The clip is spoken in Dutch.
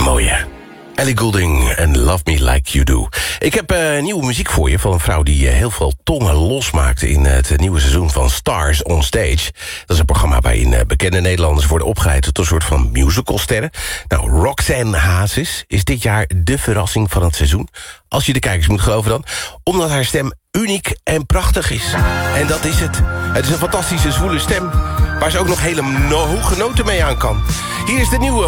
Mooie. Ellie Goulding en Love Me Like You Do. Ik heb nieuwe muziek voor je van een vrouw die heel veel tongen losmaakt in het nieuwe seizoen van Stars on Stage. Dat is een programma waarin bekende Nederlanders worden opgeleid tot een soort van musicalsterren. Nou, Roxanne Hazes is dit jaar de verrassing van het seizoen. Als je de kijkers moet geloven dan. Omdat haar stem uniek en prachtig is. En dat is het. Het is een fantastische zwoele stem waar ze ook nog hele hoge noten mee aan kan. Hier is de nieuwe